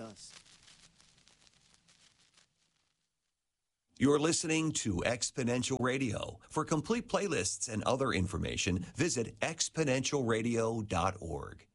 does. You're listening to Exponential Radio. For complete playlists and other information, visit exponentialradio.org.